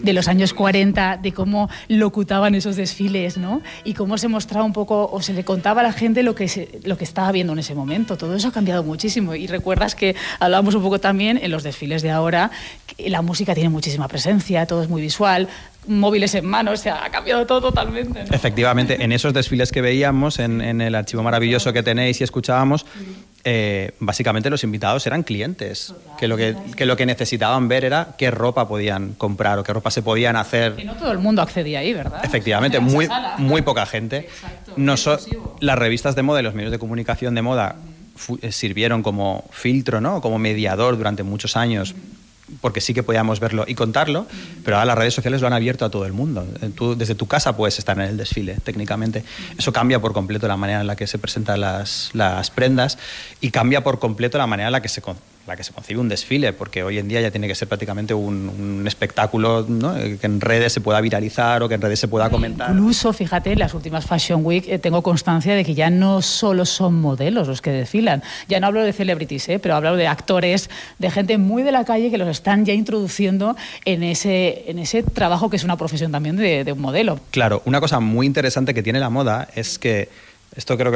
de los años 40, de cómo locutaban esos desfiles, ¿no? Y cómo se mostraba un poco, o se le contaba a la gente lo que estaba viendo en ese momento. Todo eso ha cambiado muchísimo. Y recuerdas que hablábamos un poco también en los desfiles de ahora, que la música tiene muchísima presencia, todo es muy visual, móviles en mano, o sea, ha cambiado todo totalmente, ¿no? Efectivamente, en esos desfiles que veíamos, en el archivo maravilloso que tenéis y escuchábamos, básicamente los invitados eran clientes, que lo que necesitaban ver era qué ropa podían comprar o qué ropa se podían hacer. Que no todo el mundo accedía ahí, ¿verdad? Efectivamente, muy poca gente. Exacto. Las revistas de moda y los medios de comunicación de moda sirvieron como filtro, ¿no? Como mediador durante muchos años, porque sí que podíamos verlo y contarlo, pero ahora las redes sociales lo han abierto a todo el mundo. Tú desde tu casa puedes estar en el desfile, técnicamente. Eso cambia por completo la manera en la que se presentan las prendas y cambia por completo la manera en la que se concibe un desfile, porque hoy en día ya tiene que ser prácticamente un espectáculo, ¿no? Que en redes se pueda viralizar o que en redes se pueda comentar. Incluso, fíjate, en las últimas Fashion Week tengo constancia de que ya no solo son modelos los que desfilan. Ya no hablo de celebrities, pero hablo de actores, de gente muy de la calle que los están ya introduciendo en ese trabajo que es una profesión también de un modelo. Claro, una cosa muy interesante que tiene la moda es que esto creo que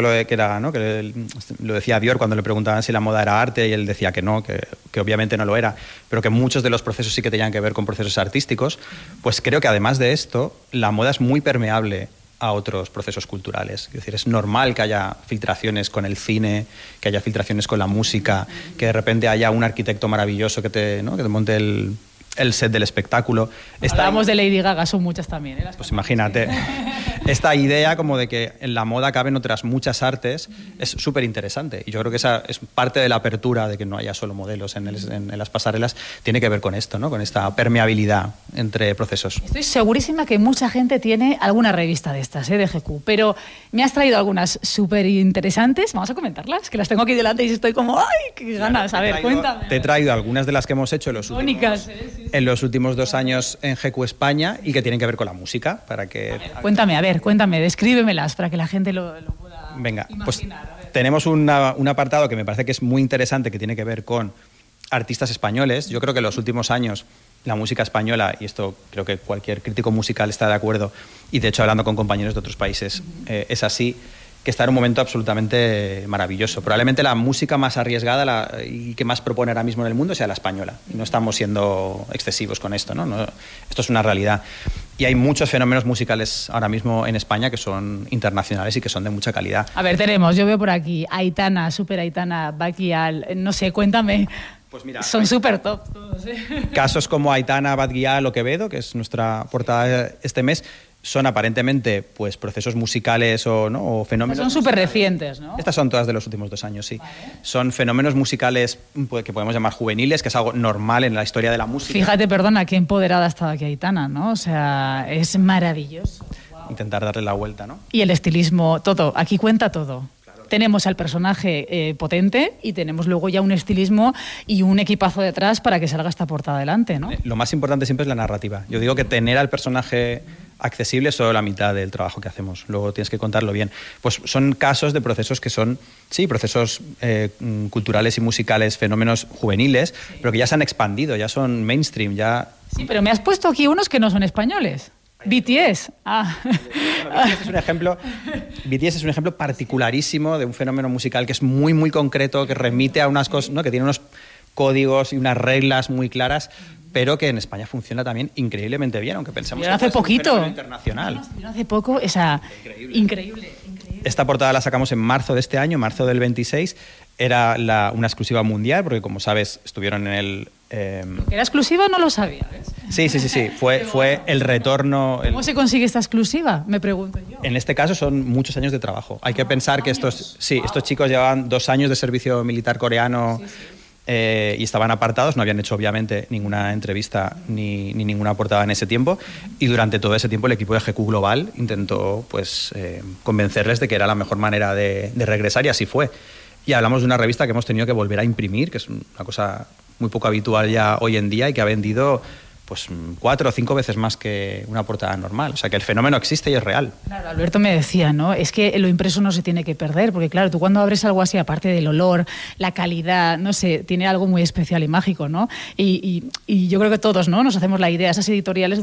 lo decía Dior cuando le preguntaban si la moda era arte y él decía que no, que obviamente no lo era, pero que muchos de los procesos sí que tenían que ver con procesos artísticos. Pues creo que además de esto, la moda es muy permeable a otros procesos culturales. Es decir, es normal que haya filtraciones con el cine, que haya filtraciones con la música, que de repente haya un arquitecto maravilloso que te monte el set del espectáculo. Hablamos de Lady Gaga, son muchas también. Pues imagínate. Esta idea como de que en la moda caben otras muchas artes es súper interesante. Y yo creo que esa es parte de la apertura de que no haya solo modelos en las pasarelas. Tiene que ver con esto, ¿no? Con esta permeabilidad entre procesos. Estoy segurísima que mucha gente tiene alguna revista de estas, de GQ. Pero me has traído algunas súper interesantes. Vamos a comentarlas, que las tengo aquí delante y estoy como ¡ay, qué ganas! A ver, cuéntame. Te he traído algunas de las que hemos hecho en los últimos 2 años en GQ España y que tienen que ver con la música. Para que... Cuéntame, descríbemelas para que la gente lo pueda Venga, imaginar. Pues tenemos un apartado que me parece que es muy interesante, que tiene que ver con artistas españoles. Yo creo que en los últimos años la música española, y esto creo que cualquier crítico musical está de acuerdo, y de hecho hablando con compañeros de otros países es así, que está en un momento absolutamente maravilloso. Probablemente la música más arriesgada y que más propone ahora mismo en el mundo sea la española. Y no estamos siendo excesivos con esto, ¿no? Esto es una realidad. Y hay muchos fenómenos musicales ahora mismo en España que son internacionales y que son de mucha calidad. A ver, yo veo por aquí Aitana, Super Aitana, Baquial, no sé, cuéntame. Pues mira, son súper top todos, Casos como Aitana, Badguial o Quevedo, que es nuestra portada este mes, son aparentemente pues procesos musicales o fenómenos. Son súper recientes, ¿no? Estas son todas de los últimos 2 años, sí. Vale. Son fenómenos musicales que podemos llamar juveniles, que es algo normal en la historia de la música. Fíjate, perdona, qué empoderada ha estado aquí Aitana, ¿no? O sea, es maravilloso. Wow. Intentar darle la vuelta, ¿no? Y el estilismo, todo. Aquí cuenta todo. Tenemos al personaje potente y tenemos luego ya un estilismo y un equipazo detrás para que salga esta portada adelante, ¿no? Lo más importante siempre es la narrativa. Yo digo que tener al personaje accesible es solo la mitad del trabajo que hacemos. Luego tienes que contarlo bien. Pues son casos de procesos que son, sí, procesos culturales y musicales, fenómenos juveniles, sí, pero que ya se han expandido, ya son mainstream, ya... Sí, pero me has puesto aquí unos que no son españoles. BTS. Bueno, BTS es un ejemplo particularísimo de un fenómeno musical que es muy, muy concreto, que remite a unas cosas, ¿no? Que tiene unos códigos y unas reglas muy claras, pero que en España funciona también increíblemente bien, aunque pensamos que hace poquito. Es un fenómeno internacional. Hace poco, increíble. Esta portada la sacamos en marzo de este año, marzo del 26. Era una exclusiva mundial, porque como sabes, estuvieron en el... ¿Que era exclusiva? No lo sabía, ¿ves? Sí. Fue el retorno... ¿Cómo se consigue esta exclusiva? Me pregunto yo. En este caso son muchos años de trabajo. Hay que pensar que estos chicos llevaban 2 años de servicio militar coreano. Y estaban apartados, no habían hecho obviamente ninguna entrevista ni ninguna portada en ese tiempo, y durante todo ese tiempo el equipo de GQ Global intentó pues convencerles de que era la mejor manera de regresar, y así fue. Y hablamos de una revista que hemos tenido que volver a imprimir, que es una cosa muy poco habitual ya hoy en día y que ha vendido pues 4 o 5 veces más que una portada normal. O sea, que el fenómeno existe y es real. Claro, Alberto me decía, ¿no? Es que lo impreso no se tiene que perder, porque claro, tú cuando abres algo así, aparte del olor, la calidad, no sé, tiene algo muy especial y mágico, ¿no? Y yo creo que todos, ¿no? Nos hacemos la idea, esas editoriales